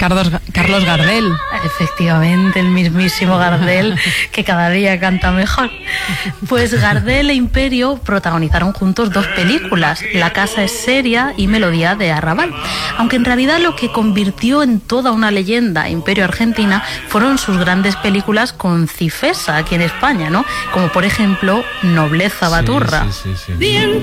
Carlos Gardel. Efectivamente, el mismísimo Gardel, que cada día canta mejor. Pues Gardel e Imperio protagonizaron juntos 2 películas, La casa es seria y Melodía de Arrabal. Aunque en realidad lo que convirtió en toda una leyenda Imperio Argentina fueron sus grandes películas con Cifesa aquí en España, ¿no? Como por ejemplo Nobleza Baturra. Sí.